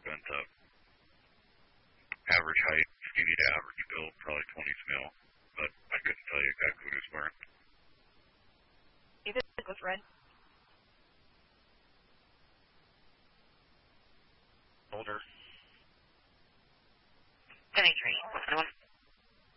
bent up. Average height, skinny to average build, probably 20s mil, but I couldn't tell you exactly what he was wearing. Either it was red. Older.